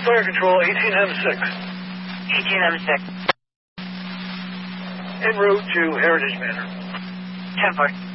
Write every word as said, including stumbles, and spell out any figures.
Fire Control, eighteen M six. eighteen M six. En route to Heritage Manor. ten four.